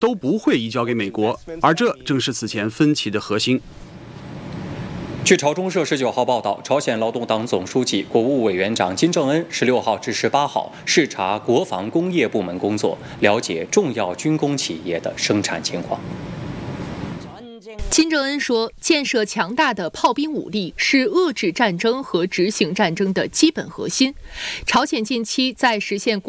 都不会移交给美国，而这正是此前分歧的核心。 据朝中社19号报道，朝鲜劳动党总书记、国务委员长金正恩16号至18号视察国防工业部门工作，了解重要军工企业的生产情况。 金正恩说，建设强大的炮兵武力是遏制战争和执行战争的基本核心。朝鲜近期在实现